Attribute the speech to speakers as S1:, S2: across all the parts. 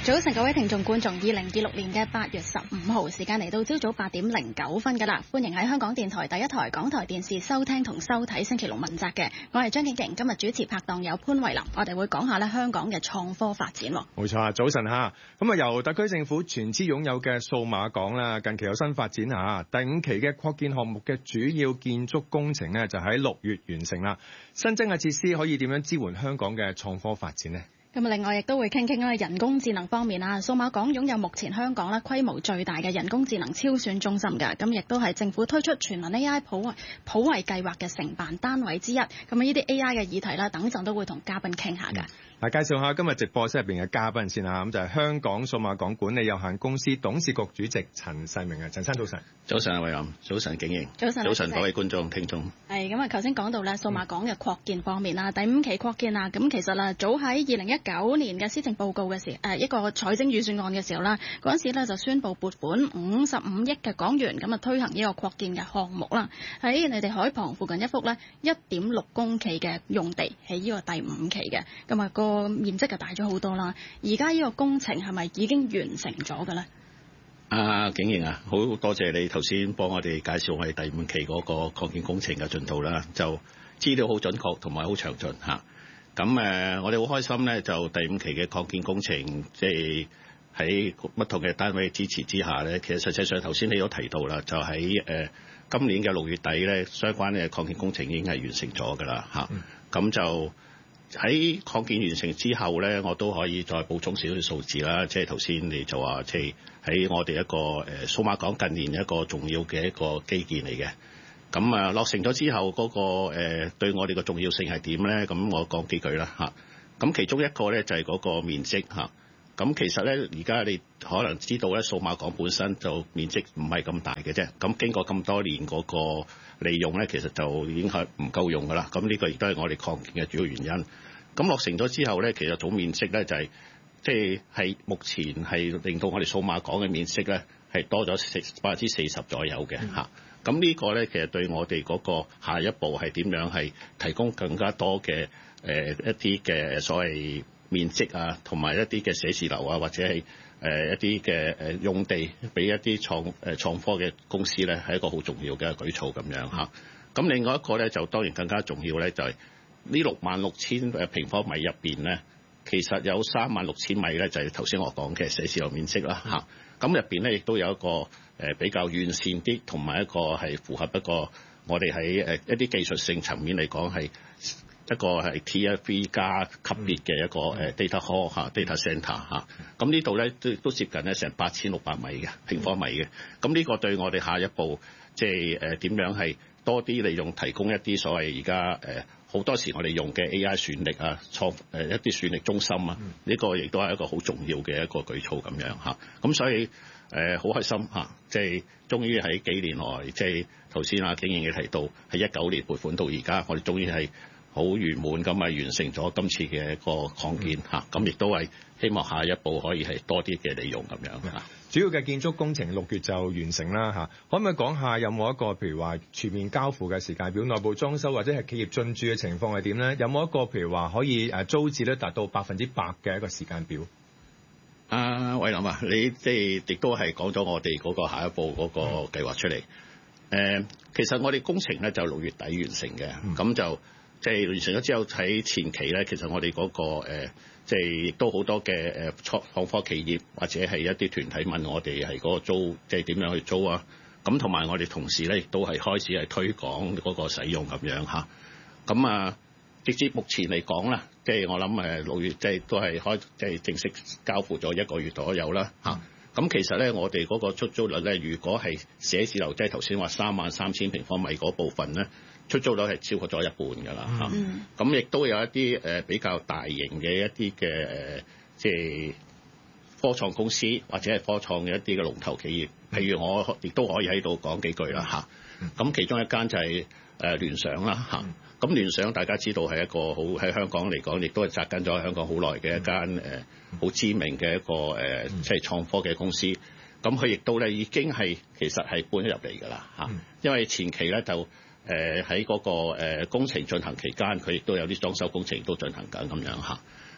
S1: 早晨，各位聽眾觀眾，2026年嘅8月15號時間嚟到朝早8點09分㗎啦，歡迎喺香港電台第一台港台電視收聽同收睇星期六問責嘅，我係張景瑩，今日主持拍檔有潘慧琳，我哋會講下咧香港嘅創科發展。
S2: 冇錯啊，早晨嚇，咁啊由特區政府全資擁有嘅數碼港啦，近期有新發展嚇，第5期嘅擴建項目嘅主要建築工程呢，就喺6月完成啦，新增嘅設施可以點樣支援香港嘅創科發展呢？
S1: 咁另外亦都會傾傾啦，人工智能方面啊，數碼港擁有目前香港咧規模最大嘅人工智能超算中心㗎，咁亦都係政府推出全民 AI 普惠計劃嘅承辦單位之一。咁呢啲 AI 嘅議題啦，等陣都會同嘉賓傾下㗎。
S2: 嗱，介紹下今日直播室入邊嘅嘉賓先嚇，咁就係香港數碼港管理有限公司董事局主席陳世明啊，陳生早晨。
S3: 早晨啊，慧琳，早晨景瑩，早晨各位觀眾聽眾。
S1: 係咁啊，頭先講到咧數碼港嘅擴建方面啦，第5期擴建啊，咁其實啊，早喺2019年嘅施政報告嘅時候，一個財政預算案嘅時候啦，嗰陣時咧就宣布撥款55億嘅港元，咁啊推行呢個擴建嘅項目啦，喺你哋海旁附近一幅咧1.6公頃嘅用地，喺呢個第5期嘅，咁啊個面積就大咗好多啦。而家呢個工程係咪已經完成咗嘅咧？
S3: 景瑩啊，好多謝你頭先幫我哋介紹我哋第5期嗰個擴建工程嘅進度啦，就資料好準確同埋好詳盡嚇。咁我哋好開心咧，就第5期嘅擴建工程，即係喺不同嘅單位支持之下咧，其實實際上頭先你都提到啦，就喺今年嘅6月底咧，相關嘅擴建工程已經係完成咗㗎啦嚇。咁就喺擴建完成之後咧，我都可以再補充少少數字啦。即係頭先你就話，即係喺我哋一個數碼港近年一個重要嘅一個基建嚟嘅。咁啊落成咗之後，嗰個對我哋嘅重要性係點咧？咁我講幾句啦嚇。咁其中一個咧就係嗰個面積嚇。咁其實咧，而家你可能知道咧，數碼港本身就面積唔係咁大嘅啫。咁經過咁多年嗰個利用咧，其實就已經係唔夠用噶啦。咁呢個亦都係我哋擴建嘅主要原因。咁落成咗之後咧，其實總面積咧就係即係目前係令到我哋數碼港嘅面積咧係多咗40%左右嘅嚇。咁呢個咧其實對我哋嗰個下一步係點樣係提供更加多嘅一啲嘅所謂面積啊，同埋一啲嘅寫字樓啊，或者係一啲嘅用地俾一啲創科嘅公司咧，係一個好重要嘅舉措咁樣嚇。咁另外一個咧就當然更加重要咧，就係呢66,000平方米入邊咧，其實有36,000米咧就係頭先我講嘅寫字樓面積啦嚇。咁入邊咧亦都有一個比較完善啲，同埋一個係符合一個我哋喺一啲技術性層面嚟講係一個係 Tier 3加級別嘅一個data hall 嚇 data centre 嚇。咁呢度咧都接近咧成8,600米嘅平方米嘅。咁呢個對我哋下一步即係點樣係多啲利用提供一啲所謂而家好多時我哋用嘅 AI 算力啊，一啲算力中心啊，呢個亦都係一個好重要嘅一個舉措咁樣嚇。咁所以好開心嚇，即係終於喺幾年來，即係頭先景瑩嘅提到，喺19年撥款到而家，我哋終於係好圓滿咁完成咗今次嘅一個擴建嚇。咁亦都係希望下一步可以係多啲嘅利用咁樣嚇。
S2: 主要嘅建築工程6月就完成啦嚇，可唔可以講下有冇一個譬如話全面交付嘅時間表、內部裝修或者係企業進駐嘅情況係點咧？有冇一個譬如話可以租置咧達到100%嘅一個時間表？
S3: 慧琳啊，你即係亦都係講咗我哋嗰個下一步嗰個計劃出嚟。其實我哋工程咧就6月底完成嘅，咁就即係完成咗之後喺前期咧，其實我哋嗰個即係亦都好多嘅創科企業或者係一啲團體問我哋係嗰個租，即係點樣去租啊？咁同埋我哋同時咧，亦都係開始係推廣嗰個使用咁樣嚇。咁啊，直至目前嚟講啦，即係我諗6月即係都係即係正式交付咗1個月左右啦嚇。咁其實咧，我哋嗰個出租率咧，如果係寫字樓，即係頭先話33,000平方米嗰部分咧，出租率係超過咗一半㗎啦嚇。咁亦都有一啲比較大型嘅一啲嘅即係科創公司或者係科創嘅一啲嘅龍頭企業，譬如我亦都可以喺度講幾句啦嚇。咁其中一間就係聯想啦嚇。咁聯想大家知道係一個好喺香港嚟講，亦都係紮根咗喺香港好耐嘅一間好知名嘅一個即係創科嘅公司。咁佢亦都咧已經係其實係搬咗入嚟㗎啦嚇。因為前期咧就喺嗰個工程進行期間，佢亦都有啲裝修工程都進行緊咁樣嚇。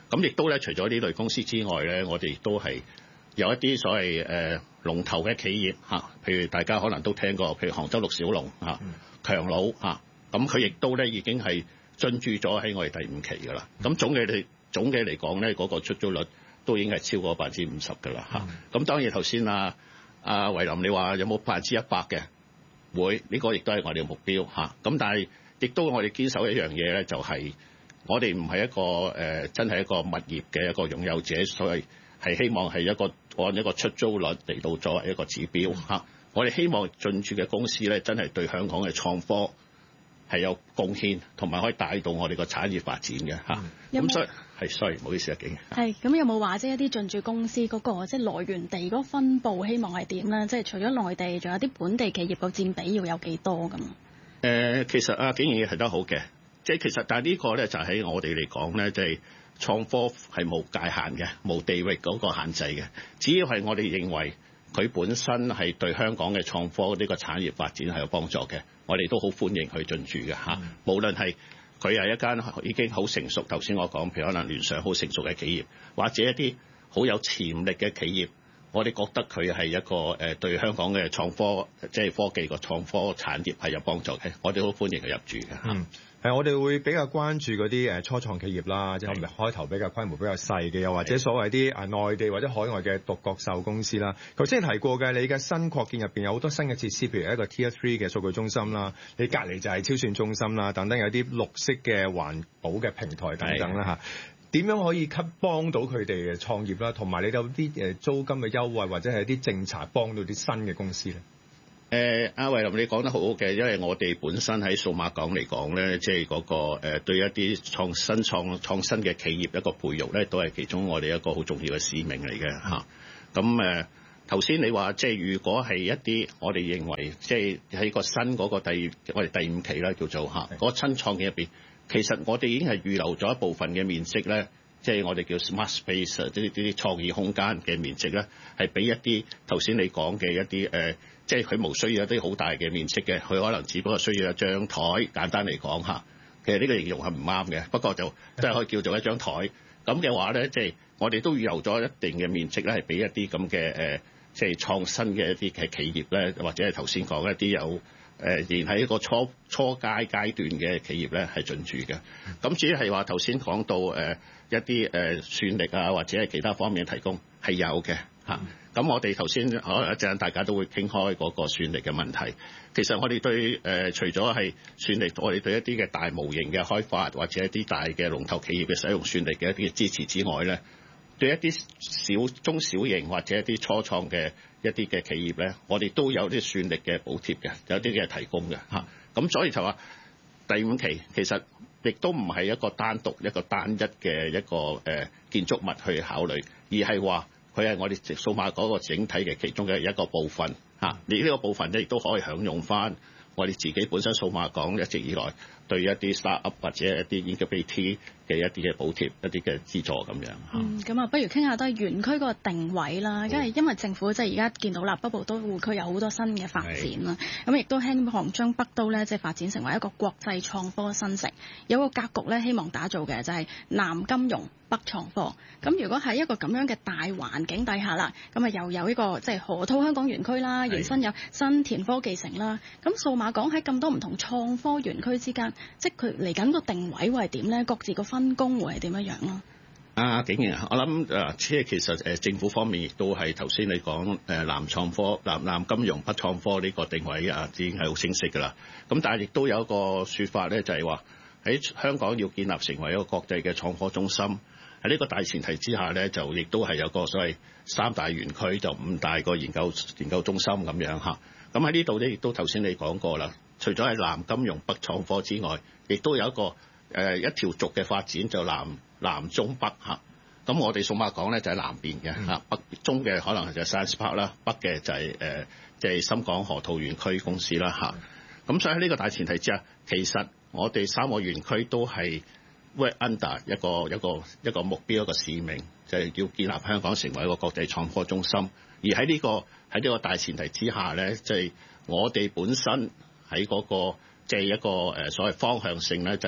S3: 咁亦都咧，除咗呢類公司之外咧，我哋亦都係有一啲所謂龍頭嘅企業嚇，譬如大家可能都聽過，譬如杭州陸小龍嚇、強佬嚇，咁佢亦都咧已經係進駐咗喺我哋第5期㗎啦。咁總嘅嚟講咧，嗰個出租率都已經係超過50%㗎啦嚇。咁當然頭先阿維林你話有冇100%嘅會？呢個亦都係我哋嘅目標嚇。咁但係亦都我哋堅守一樣嘢咧，就係我哋唔係一個真係一個物業嘅一個擁有者，所以係希望係按一個出租率嚟到作為一個指標嚇。我哋希望進駐嘅公司咧，真係對香港嘅創科係有貢獻，同埋可以帶動我哋個產業發展嘅嚇。咁所以sorry，唔好意思啊，景。
S1: 係咁有冇話即係一啲進駐公司嗰個即係來源地嗰個分佈，希望係點咧？即係除咗內地，仲有啲本地企業個佔比要有幾多咁？
S3: 其實啊，景賢提得好嘅，即係其實但係呢個咧就喺我哋嚟講咧，即係創科係冇界限嘅，冇地域嗰個限制嘅。只要係我哋認為佢本身係對香港嘅創科呢個產業發展係有幫助嘅，我哋都好歡迎佢進駐嘅嚇。無論係佢係一間已經好成熟，頭先我講譬如可能聯想好成熟嘅企業，或者一啲好有潛力嘅企業，我哋覺得佢係一個對香港嘅創科即係科技個創科產業係有幫助嘅，我哋好歡迎佢入駐嘅。
S2: 我哋會比較關注嗰啲初創企業啦，即係開頭比較規模比較細嘅，又或者所謂啲內地或者海外嘅獨角獸公司啦。頭先提過嘅，你嘅新擴建入邊有好多新嘅設施，譬如一個 Tier 3嘅數據中心啦，你隔離就係超算中心啦，等等有啲綠色嘅環保嘅平台等等啦嚇。點樣可以幫到佢哋嘅創業啦？同埋你有啲租金嘅優惠，或者係啲政策幫到啲新嘅公司咧？
S3: 阿維林你講得好好嘅，因為我哋本身喺數碼港嚟講咧，即係嗰個對一啲創新嘅企業一個培育咧，都係其中我哋一個好重要嘅使命嚟嘅嚇。咁頭先你話即係如果係一啲我哋認為即係喺個新嗰個我哋第5期咧叫做嚇嗰個新創嘅入邊，其實我哋已經係預留咗一部分嘅面積咧，即係我哋叫 smart space 啲創意空間嘅面積咧，係俾一啲頭先你講嘅一啲即係佢冇需要一啲好大嘅面積嘅，佢可能只不過需要一張台。簡單嚟講嚇，其實呢個形容係唔啱嘅，不過就都係可以叫做一張台。咁嘅話咧，即係我哋都預留咗一定嘅面積咧，係俾一啲咁嘅即係創新嘅一啲嘅企業咧，或者係頭先講一啲有仍喺一個初階階段嘅企業咧，係進駐嘅。咁至於係話頭先講到一啲算力啊，或者係其他方面嘅提供係有嘅嚇。咁我哋頭先可能一陣大家都會傾開嗰個算力嘅問題。其實我哋對除咗係算力，我哋對一啲嘅大模型嘅開發，或者一啲大嘅龍頭企業嘅使用算力嘅一啲支持之外咧，對一啲中小型或者一啲初創嘅一啲嘅企業咧，我哋都有啲算力嘅補貼嘅，有啲嘅提供嘅嚇。咁所以就話第5期其實亦都唔係一個單獨一個單一嘅一個建築物去考慮，而係話佢係我哋數碼嗰個整體嘅其中嘅一個部分嚇。你呢個部分咧亦都可以享用翻我哋自己本身數碼港一直以來對一啲 start-up 或者一啲 incubator 嘅一啲嘅補貼、一啲嘅資助咁樣嚇。
S1: 咁不如傾下都係園區嗰個定位啦。因為政府即係而家見到啦，北部都會區有好多新嘅發展啦。咁亦都希望將北都咧即係發展成為一個國際創科新城。有個格局咧，希望打造嘅就係南金融北創科。咁如果喺一個咁樣嘅大環境底下啦，咁又有呢個即係河套香港園區啦，延伸有新田科技城啦。咁數碼港喺咁多唔同創科園區之間，即係佢嚟緊個定位會係點咧？各自個分工會係點樣樣咯？
S3: 景賢，我諗即係其實政府方面亦都係頭先你講南創科、南金融、北創科呢個定位已經係好清晰㗎啦。咁但係亦都有一個説法咧，就係話喺香港要建立成為一個國際嘅創科中心，喺呢個大前提之下咧，就亦都係有個所謂3大園區，就5大個研究中心咁樣嚇。咁喺呢度咧，亦都頭先你講過啦，除咗係南金融、北創科之外，亦都有一個一條軸嘅發展，就南中北嚇。咁我哋數碼港咧就喺南邊嘅嚇，北中嘅可能就係 Science Park 啦，北嘅就係即係深港河套園區公司啦嚇。咁所以喺呢個大前提之下，其實我哋3個園區都係 work under 一個目標、一個使命，就係要建立香港成為一個國際創科中心。而喺呢個大前提之下咧，即係我哋本身喺嗰個即係一個所謂方向性咧，就係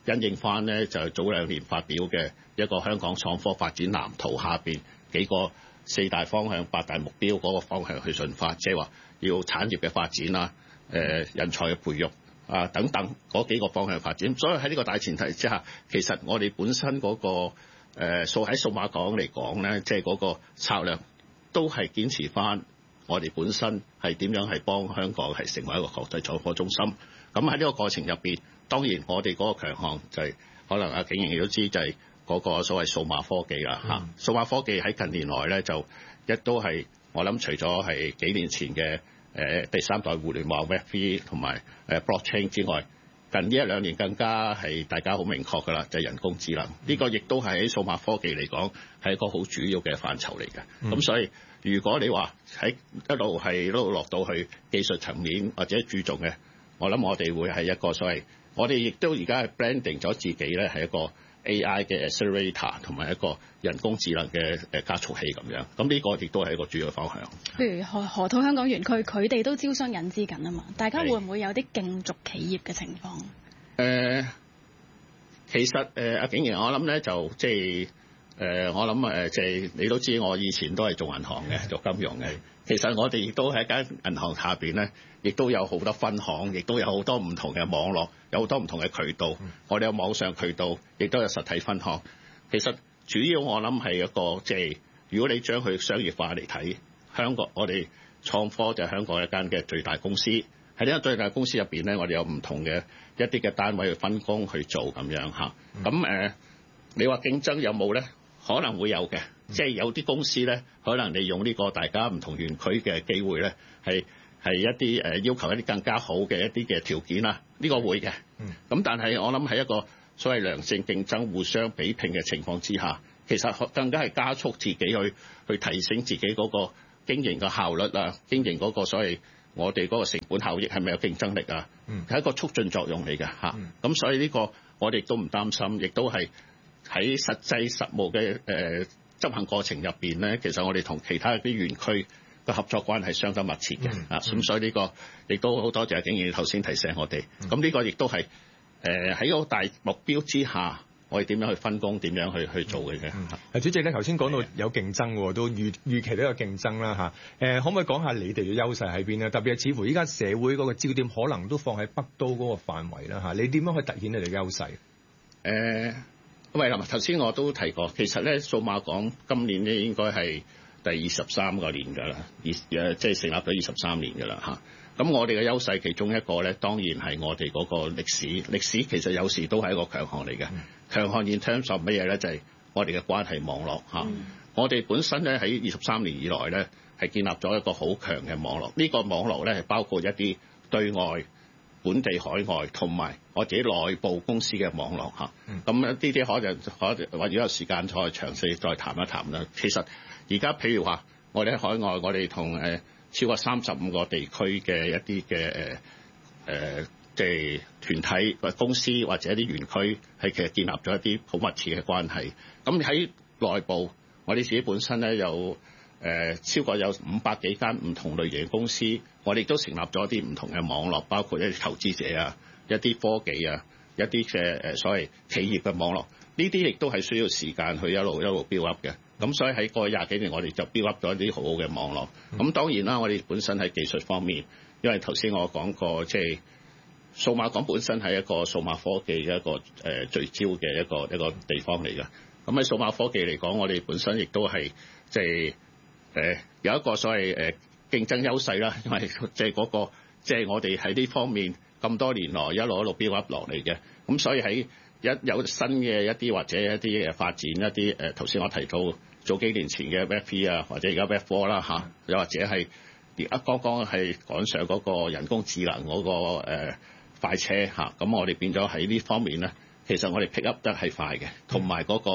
S3: 因應翻咧就早2年發表嘅一個香港創科發展藍圖下邊幾個4大方向、8大目標嗰個方向去進發，即係話要產業嘅發展啊、人才嘅培育啊等等嗰幾個方向發展。所以喺呢個大前提之下，其實我哋本身嗰個喺數碼港嚟講咧，即係嗰個策略都係堅持翻我哋本身係點樣係幫香港係成為一個國際創科中心。咁喺呢個過程入邊，當然我哋嗰個強項就係可能阿景瑩亦都知，就係嗰個所謂數碼科技啦嚇。數碼科技喺近年來咧就亦都係我諗除咗係幾年前嘅第3代互聯網 Web3 同埋blockchain 之外，近呢1-2年更加係大家好明確㗎啦，就係人工智能。呢個亦都係喺數碼科技嚟講係一個好主要嘅範疇嚟嘅。咁所以如果你話喺一路落到去技術層面或者注重嘅，我諗我哋會係一個所謂，我哋亦都而家係 branding 咗自己咧係一個 AI 嘅 accelerator 同埋一個人工智能嘅加速器咁樣。咁呢個亦都係一個主要嘅方向。
S1: 譬如河套香港園區，佢哋都招商引資緊啊嘛，大家會唔會有啲競逐企業嘅情況？
S3: 其實阿景瑩，我諗咧就即係我諗即係你都知，我以前都係做銀行嘅，做金融嘅。其實我哋亦都喺間銀行下邊咧，亦都有好多分行，亦都有好多唔同嘅網絡，有好多唔同嘅渠道。我哋有網上渠道，亦都有實體分行。其實主要我諗係一個即係，如果你將佢商業化嚟睇，香港我哋創科就係香港一間嘅最大公司。喺呢間最大公司入邊咧，我哋有唔同嘅一啲嘅單位去分工去做咁樣嚇。咁你話競爭有冇咧？可能會有嘅，即係有啲公司咧，可能利用呢個大家唔同園區嘅機會咧，係一啲要求一啲更加好嘅一啲嘅條件啦。呢個會嘅。咁但係我諗喺一個所謂良性競爭、互相比拼嘅情況之下，其實更加係加速自己去提升自己嗰個經營嘅效率啊，經營嗰個所謂我哋嗰個成本效益係咪有競爭力啊？係一個促進作用嚟嘅嚇。咁所以呢個我哋亦都唔擔心，亦都係喺實際實務嘅執行過程入邊咧，其實我哋同其他啲園區嘅合作關係相當密切嘅啊。咁所以呢個亦都好多謝景瑩頭先提醒我哋。咁呢個亦都係喺個大目標之下，我哋點樣去分工，點樣去做嘅啫。
S2: 主席咧頭先講到有競爭喎，都預期都有競爭啦嚇。可唔可以講下你哋嘅優勢喺邊咧？特別係似乎依家社會嗰個焦點可能都放喺北都嗰個範圍啦嚇。你點樣去凸顯你哋嘅優勢？
S3: 喂，嗱，頭先我都提過，其實咧數碼港今年咧應該係第23個年㗎啦，即係成立咗23年㗎啦嚇。咁我哋嘅優勢其中一個咧，當然係我哋嗰個歷史。歷史其實有時都係一個強項嚟嘅。強項in terms of 乜嘢咧？就係我哋嘅關係網絡嚇。我哋本身咧喺23年以來咧係建立咗一個好強嘅網絡。呢個網絡咧係包括一啲對外、本地、海外同埋我自己內部公司嘅網絡嚇。咁呢啲可能或者有時間再詳細再談一談啦。其實而家譬如話，我哋喺海外，我哋同超過35個地區嘅一啲嘅即係團體或公司或者一啲園區係其實建立咗一啲好密切嘅關係。咁喺內部，我哋自己本身咧有超過有500幾間唔同類型嘅公司，我哋都成立咗一啲唔同嘅網絡，包括一啲投資者啊、一啲科技啊、一啲嘅所謂企業嘅網絡。呢啲亦都係需要時間去一路 build up 嘅。咁所以喺過去20幾年，我哋就 build up 咗一啲好好嘅網絡。咁當然啦，我哋本身喺技術方面，因為頭先我講過，即係數碼港本身係一個數碼科技嘅一個聚焦嘅一個地方嚟嘅。咁喺數碼科技嚟講，我哋本身亦都係即係有一個所謂競爭優勢啦，因為即係嗰個即係我哋喺呢方面咁多年來一路 build up 落嚟嘅。咁所以喺有新嘅一啲或者一啲嘅發展一啲頭先我提到早幾年前嘅 Web3 啊，或者而家 Web4 啦嚇，又或者係而家剛剛係趕上嗰個人工智能嗰個快車嚇，咁我哋變咗喺呢方面咧，其實我哋 pick up 得係快嘅，同埋嗰個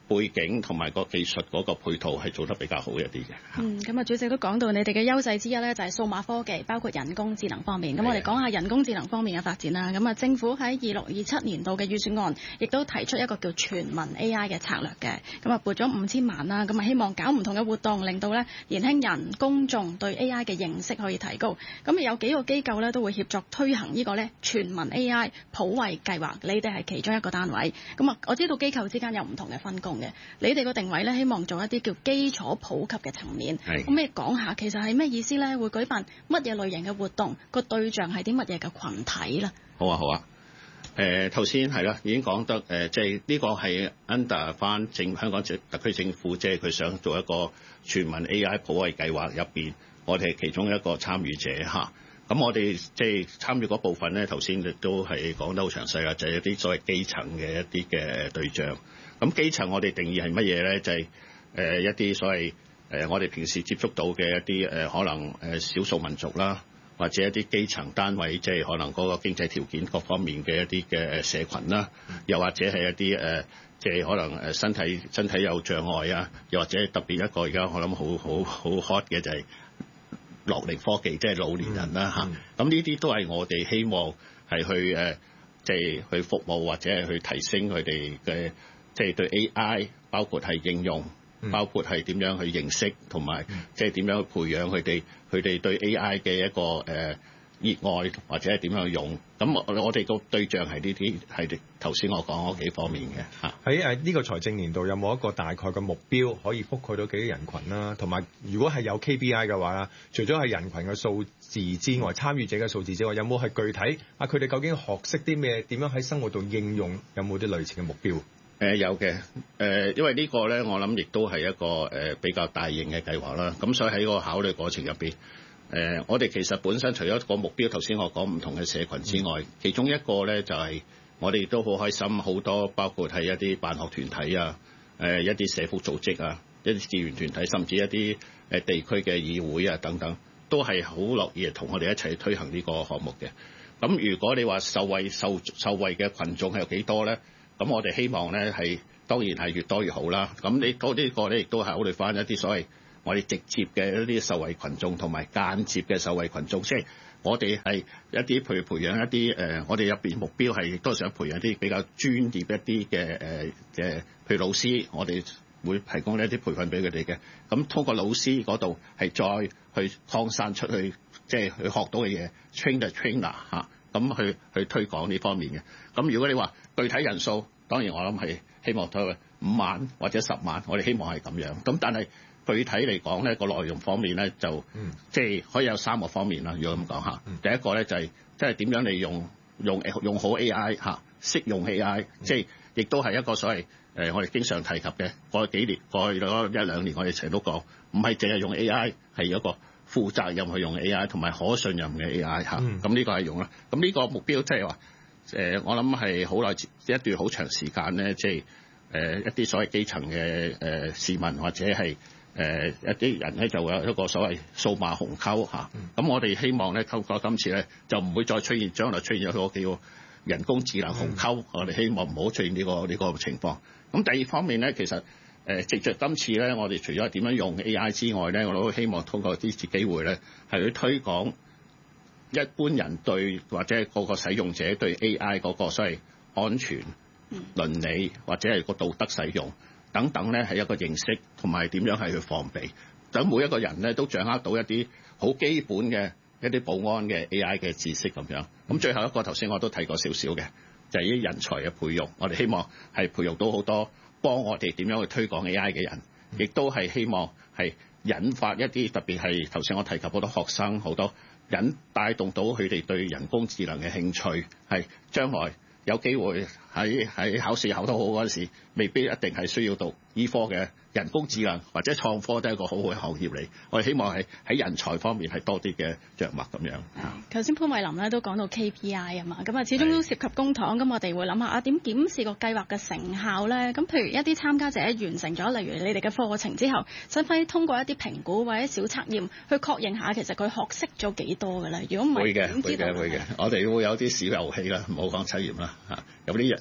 S3: 背景同埋個技術嗰個配套係做得比較好一啲嘅。
S1: 咁主席都講到你哋嘅優勢之一咧，就係數碼科技，包括人工智能方面。咁我哋講下人工智能方面嘅發展啦。咁政府喺26-27年度嘅預算案，亦都提出一個叫全民 AI 嘅策略嘅。咁撥咗5000萬啦。咁希望搞唔同嘅活動，令到咧年輕人公眾對 AI 嘅認識可以提高。咁有幾個機構咧都會協助推行呢個咧全民 AI 普惠計劃。你哋係其中一個單位。咁我知道機構之間有唔同嘅分工。你哋個定位咧，希望做一啲叫基礎普及嘅層面。咁你講下，其實係咩意思咧？會舉辦乜嘢類型嘅活動？個對象係啲乜嘢嘅群體咧？
S3: 好啊，好啊。頭先係啦，已經講得即係呢個係 under 翻香港特區政府，即係佢想做一個全民 AI 普惠計劃入邊，我哋係其中一個參與者嚇。咁我哋即係參與嗰部分咧，頭先亦都係講得好詳細啦，就係一啲所謂基層嘅一啲嘅對象。咁基層我哋定義係乜嘢咧？就係一啲所謂我哋平時接觸到嘅一啲可能少數民族啦，或者一啲基層單位，即係可能嗰個經濟條件各方面嘅一啲嘅社群啦，又或者係一啲即係可能身體有障礙啊，又或者特別一個而家我諗好 hot 嘅就係樂齡科技，即係老年人啦嚇。咁呢啲都係我哋希望係去即係去服務或者係去提升佢哋嘅即係對 AI， 包括係應用，包括係點樣去認識，同埋即係點樣去培養佢哋對 AI 嘅一個熱愛，或者係點樣去用。咁我哋個對象係呢啲係頭先我講嗰幾方面嘅嚇。
S2: 喺呢個財政年度有冇一個大概嘅目標可以覆蓋到幾多人群啦？同埋如果係有 KPI 嘅話，除咗係人群嘅數字之外，參與者嘅數字之外，有冇係具體佢哋究竟學識啲咩？點樣喺生活度應用？有冇啲類似嘅目標？
S3: 有嘅，因為呢個咧，我諗亦都係一個比較大型嘅計劃啦。咁所以喺個考慮過程入邊，我哋其實本身除咗個目標，頭先我講唔同嘅社群之外，其中一個咧就係我哋亦都好開心，好多包括係一啲辦學團體啊，一啲社福組織啊，一啲志願團體，甚至一啲地區嘅議會啊等等，都係好樂意同我哋一齊推行呢個項目嘅。咁如果你話受惠嘅群眾係有幾多咧？咁我哋希望咧係當然係越多越好啦。咁你多呢個咧，亦都係考慮翻一啲所謂我哋直接嘅一啲受惠群眾同埋間接嘅受惠群眾，即係我哋係一啲譬如培養一啲我哋入邊目標係亦都想培養一啲比較專業一啲嘅譬如老師，我哋會提供呢一啲培訓俾佢哋嘅。咁通過老師嗰度係再去擴散出去，即係去學到嘅嘢 train the trainer 嚇，咁去推廣呢方面嘅。咁如果你話具體人數，當然我諗係希望推5萬或者10萬，我哋希望係咁樣。咁但係具體嚟講咧，個內容方面咧就即係可以有3個方面啦。如果咁講下，第一個咧就係即係點樣你用好 AI 嚇，識用 AI，即係亦都係一個所謂我哋經常提及嘅過去嗰1-2年，我哋成日都講，唔係淨係用 AI， 係一個負責任去用 AI 同埋可信任嘅 AI 嚇。咁呢個係用啦。咁呢個目標即係話。我諗係好耐一段好長時間咧，即係一啲所謂基層嘅市民或者係一啲人咧，就會有一個所謂數碼鴻溝嚇。咁我哋希望咧，透過今次咧，就唔會再出現將來出現咗嗰幾個人工智能鴻溝。我哋希望唔好出現呢個情況。咁第二方面咧，其實藉着今次咧，我哋除咗點樣用 AI 之外咧，我都希望通過呢次機會咧，係去推廣。一般人對或者係個使用者對 AI 嗰個所謂安全、倫理或者係個道德使用等等咧，係一個認識同埋點樣係去防備，等每一個人咧都掌握到一啲好基本嘅一啲保安嘅 AI 嘅知識咁樣。咁最後一個頭先我都提過少少嘅，就係啲人才嘅培育。我哋希望係培育到好多幫我哋點樣去推廣 AI 嘅人，亦都係希望係引發一啲特別係頭先我提及好多學生好多。帶動到佢哋對人工智能嘅興趣，係將來有機會喺考試考得好嗰陣時，未必一定係需要讀醫科嘅人工智能或者創科都係一個好好嘅行業嚟。我哋希望係喺人才方面係多啲嘅著墨咁樣。
S1: 頭先潘慧琳咧都講到 KPI 啊嘛，咁始終都涉及公帑，咁我哋會諗下點檢視個計劃嘅成效咧？咁譬如一啲參加者完成咗，例如你哋嘅課程之後，使唔使通過一啲評估或者小測驗去確認下其實佢學識咗幾多嘅咧？如果唔係點知道？會嘅，我哋會有啲小遊戲啦，唔好講測驗啦嚇，有啲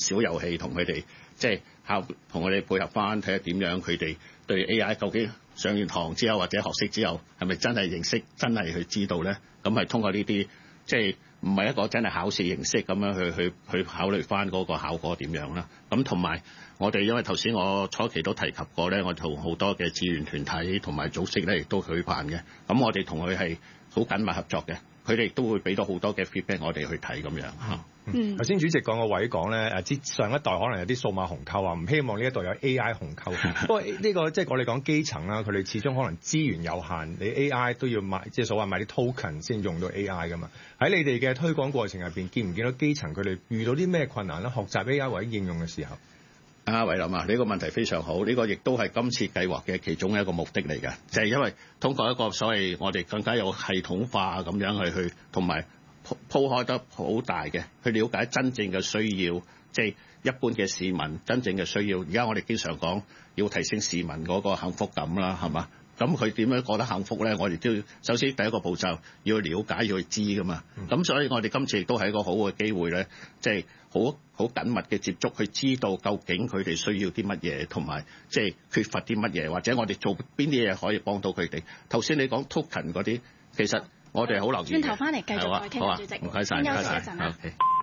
S3: 小遊戲同佢哋即係同佢哋配合翻，睇下點樣佢哋對 AI 究竟上完堂之後或者學識之後係咪真係認識，真係去知道咧？咁係通過呢啲即係唔係一個真係考試形式咁樣去考慮翻嗰個效果點樣啦。咁同埋我哋因為頭先我初期都提及過咧，我同好多嘅志願團體同埋組織咧亦都舉辦嘅，咁我哋同佢係好緊密合作嘅，佢哋都會俾到好多嘅 feedback 我哋去睇咁樣嚇。
S2: 頭先主席講個位講咧，上一代可能有啲數碼鴻溝啊，唔希望呢一代有 AI 鴻溝。不過呢個即係我哋講基層啦，佢哋始終可能資源有限，你 AI 都要買，即係所謂買啲 token 先用到 AI 噶嘛。喺你哋嘅推廣過程入邊，見唔見到基層佢哋遇到啲咩困難咧？學習 AI 或者應用嘅時候，
S3: 阿偉林啊，呢個問題非常好，呢個亦都係今次計劃嘅其中一個目的嚟嘅，就係因為通過一個所謂我哋更加有系統化咁樣去同埋鋪開得好大嘅，去了解真正嘅需要，即係一般嘅市民真正嘅需要。而家我哋經常講要提升市民嗰個幸福感啦，係嘛？咁佢點樣覺得幸福咧？我哋都要首先第一個步驟要去了解，要去知噶嘛。咁所以我哋今次亦都係一個好嘅機會咧，即係好緊密嘅接觸，去知道究竟佢哋需要啲乜嘢，同埋即係缺乏啲乜嘢，或者我哋做邊啲嘢可以幫到佢哋。頭先你講 token 嗰啲，其實我哋好留意嘅。
S1: 轉頭翻嚟繼續再傾，主席。
S3: 唔該晒，唔該晒。